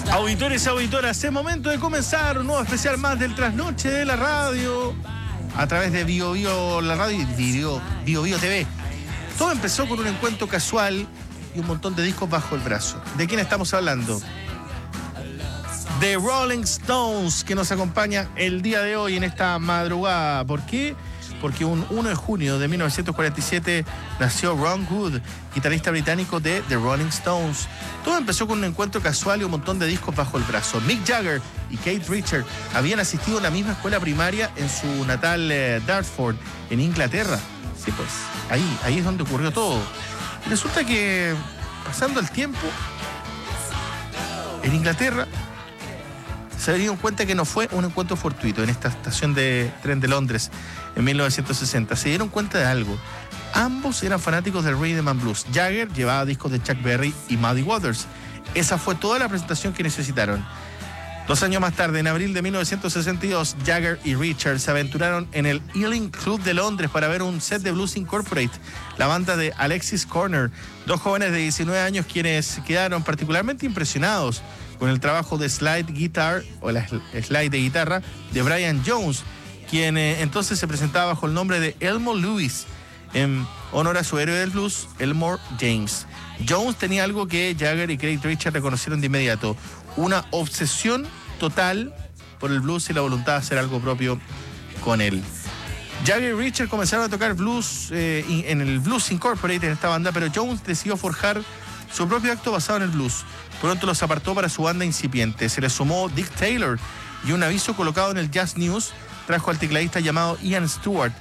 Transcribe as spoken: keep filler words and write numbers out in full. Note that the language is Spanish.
Auditores y auditoras, es momento de comenzar un nuevo especial más del Trasnoche de la Radio a través de Bio Bio la Radio y Bio Bio, Bio T V. Todo empezó con un encuentro casual y un montón de discos bajo el brazo. ¿De quién estamos hablando? De Rolling Stones, que nos acompaña el día de hoy en esta madrugada. ¿Por qué? Porque un uno de junio de mil novecientos cuarenta y siete nació Ron Wood, guitarrista británico de The Rolling Stones. Todo empezó con un encuentro casual y un montón de discos bajo el brazo. Mick Jagger y Keith Richards habían asistido a la misma escuela primaria en su natal eh, Dartford, en Inglaterra. Sí, pues, ahí, ahí es donde ocurrió todo. Y resulta que, pasando el tiempo, en Inglaterra, se dieron cuenta que no fue un encuentro fortuito en esta estación de tren de Londres en mil novecientos sesenta. Se dieron cuenta de algo. Ambos eran fanáticos del rhythm and blues. Jagger llevaba discos de Chuck Berry y Muddy Waters. Esa fue toda la presentación que necesitaron. Dos años más tarde, en abril de mil novecientos sesenta y dos, Jagger y Richards se aventuraron en el Ealing Club de Londres para ver un set de Blues Incorporated, la banda de Alexis Corner, dos jóvenes de diecinueve años quienes quedaron particularmente impresionados con el trabajo de slide guitar o la slide de guitarra de Brian Jones, quien eh, entonces se presentaba bajo el nombre de Elmore Lewis, en honor a su héroe del blues, Elmore James. Jones tenía algo que Jagger y Keith Richards reconocieron de inmediato: una obsesión total por el blues y la voluntad de hacer algo propio con él. Jagger y Richards comenzaron a tocar blues eh, en el Blues Incorporated, en esta banda, pero Jones decidió forjar su propio acto basado en el blues. Pronto los apartó para su banda incipiente. Se le sumó Dick Taylor y un aviso colocado en el Jazz News trajo al tecladista llamado Ian Stewart,